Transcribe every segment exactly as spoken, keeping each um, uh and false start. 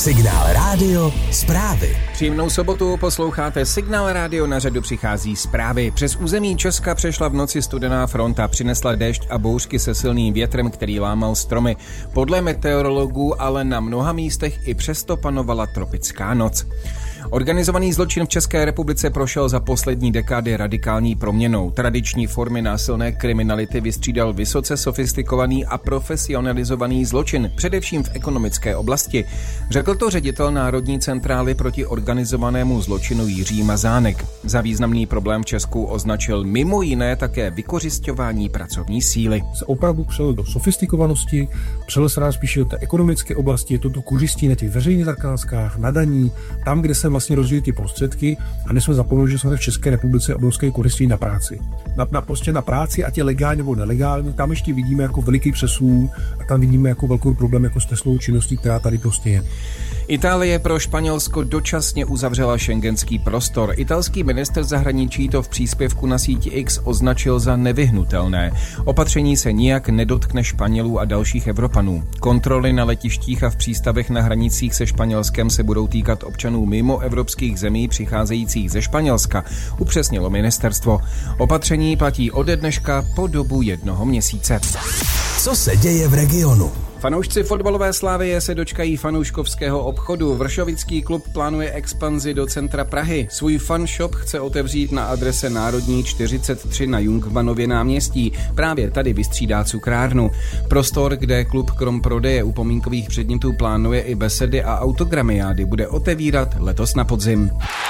Signál Rádio zprávy. Příjemnou sobotu posloucháte Signál Rádio, na řadu přichází zprávy. Přes území Česka přešla v noci studená fronta, přinesla déšť a bouřky se silným větrem, který lámal stromy. Podle meteorologů ale na mnoha místech i přesto panovala tropická noc. Organizovaný zločin v České republice prošel za poslední dekády radikální proměnou. Tradiční formy násilné kriminality vystřídal vysoce sofistikovaný a profesionalizovaný zločin, především v ekonomické oblasti. Řekl to ředitel Národní centrály proti organizovanému zločinu Jiří Mazánek. Za významný problém v Česku označil mimo jiné také vykořisťování pracovní síly. Se opravdu přelil do sofistikovanosti, přelil se nám spíše do té ekonomické oblasti, je to tu kořistí na těch veřejných zakázkách, na daní, tam, kde se vlastně rozdělí ty prostředky, a nesmíme zapomenout, že jsme v České republice obrovské kořistí na práci. Na, na, prostě na práci, ať je legální nebo nelegální, tam ještě vidíme jako veliký přesun a tam vidíme jako velký problém jako s trestnou činností, která tady prostě je. Itálie pro Španělsko dočasně uzavřela schengenský prostor. Italský ministr zahraničí to v příspěvku na síti X označil za nevyhnutelné. Opatření se nijak nedotkne Španělů a dalších Evropanů. Kontroly na letištích a v přístavech na hranicích se Španělskem se budou týkat občanů mimo evropských zemí přicházejících ze Španělska, upřesnilo ministerstvo. Opatření platí ode dneška po dobu jednoho měsíce. Co se děje v regionu? Fanoušci fotbalové Slavie se dočkají fanouškovského obchodu. Vršovický klub plánuje expanzi do centra Prahy. Svůj fanshop chce otevřít na adrese Národní čtyřicet tři na Jungmannově náměstí. Právě tady vystřídá cukrárnu. Prostor, kde klub krom prodeje upomínkových předmětů plánuje i besedy a autogramiády, bude otevírat letos na podzim.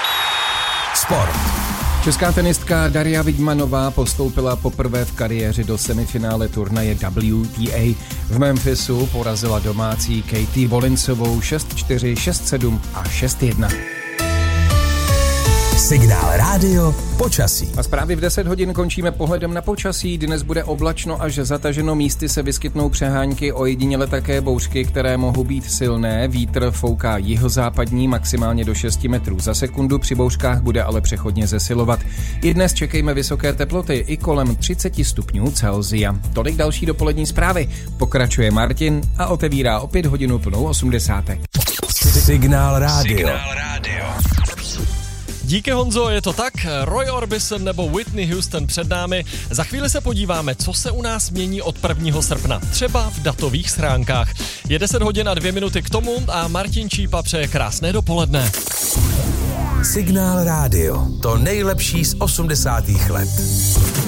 Sport. Česká tenistka Daria Vidmanová postoupila poprvé v kariéře do semifinále turnaje W T A. V Memphisu porazila domácí Katie Bolincovou šest čtyři, šest sedm a šest jedna. Signál Rádio počasí. A zprávy v deset hodin končíme pohledem na počasí. Dnes bude oblačno až zataženo, místy se vyskytnou přehánky, ojediněle také bouřky, které mohou být silné. Vítr fouká jihozápadní, maximálně do šesti metrů za sekundu, při bouřkách bude ale přechodně zesilovat. I dnes čekejme vysoké teploty, i kolem třicet stupňů Celsia. Tolik další dopolední zprávy. Pokračuje Martin a otevírá opět hodinu plnou osmdesátek. Signál Rádio. Signál Rádio. Díky, Honzo, je to tak. Roy Orbison nebo Whitney Houston před námi. Za chvíli se podíváme, co se u nás mění od prvního srpna. Třeba v datových schránkách. Je deset hodin a dvě minuty k tomu a Martin Čípa přeje krásné dopoledne. Signál Rádio. To nejlepší z osmdesátých let.